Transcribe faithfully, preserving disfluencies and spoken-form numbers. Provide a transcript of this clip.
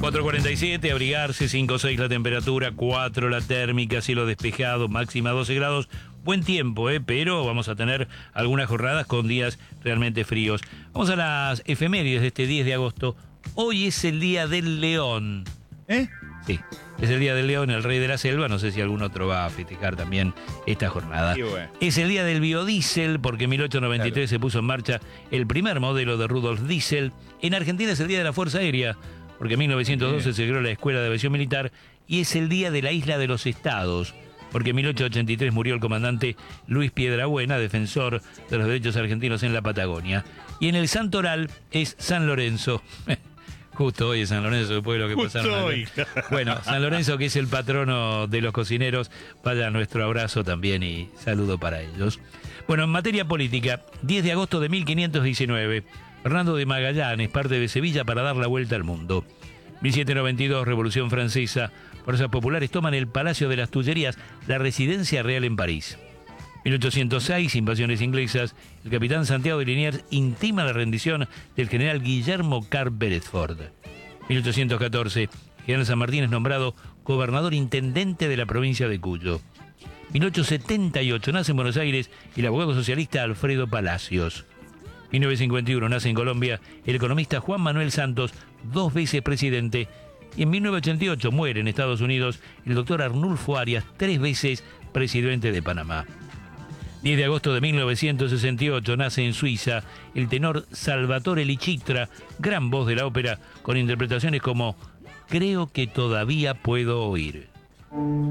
cuatro cuarenta y siete, abrigarse, cinco o seis la temperatura, cuatro la térmica, cielo despejado, máxima doce grados. Buen tiempo, ¿eh? Pero vamos a tener algunas jornadas con días realmente fríos. Vamos a las efemérides de este diez de agosto. Hoy es el Día del León. ¿Eh? Sí, es el Día del León, el rey de la selva. No sé si algún otro va a festejar también esta jornada. Sí, bueno. Es el Día del biodiesel, porque en mil ochocientos noventa y tres claro. se puso en marcha el primer modelo de Rudolf Diesel. En Argentina es el Día de la Fuerza Aérea, porque en mil novecientos doce se creó la Escuela de Aviación Militar. Y es el Día de la Isla de los Estados, porque en mil ochocientos ochenta y tres murió el comandante Luis Piedrabuena, defensor de los derechos argentinos en la Patagonia. Y en el santoral es San Lorenzo. Justo hoy es San Lorenzo, después de lo que Justo pasaron. Hoy. Bueno, San Lorenzo, que es el patrono de los cocineros, vaya nuestro abrazo también y saludo para ellos. Bueno, en materia política, diez de agosto de mil quinientos diecinueve, Fernando de Magallanes parte de Sevilla para dar la vuelta al mundo. mil setecientos noventa y dos, Revolución Francesa, fuerzas populares toman el Palacio de las Tullerías, la residencia real en París. mil ochocientos seis, invasiones inglesas, el capitán Santiago de Liniers intima la rendición del general Guillermo Carr Beresford. mil ochocientos catorce, general San Martín es nombrado gobernador intendente de la provincia de Cuyo. mil ochocientos setenta y ocho, nace en Buenos Aires el abogado socialista Alfredo Palacios. mil novecientos cincuenta y uno, nace en Colombia el economista Juan Manuel Santos, dos veces presidente. Y en mil novecientos ochenta y ocho muere en Estados Unidos el doctor Arnulfo Arias, tres veces presidente de Panamá. diez de agosto de mil novecientos sesenta y ocho nace en Suiza el tenor Salvatore Licitra, gran voz de la ópera, con interpretaciones como Creo que todavía puedo oír.